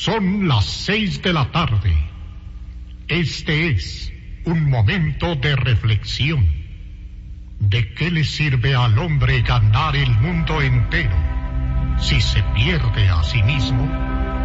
Son las 6 de la tarde. Este es un momento de reflexión. ¿De qué le sirve al hombre ganar el mundo entero si se pierde a sí mismo?